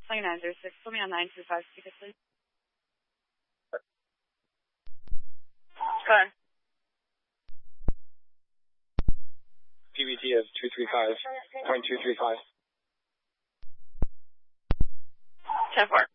2906, put me on 925 ticket, please. Go ahead. PBT of 235.235. 10-4.